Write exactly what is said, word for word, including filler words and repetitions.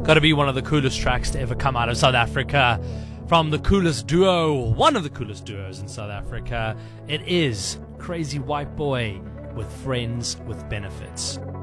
Gotta be one of the coolest tracks to ever come out of South Africa. From the coolest duo, one of the coolest duos in South Africa, it is Crazy White Boy with Friends with Benefits.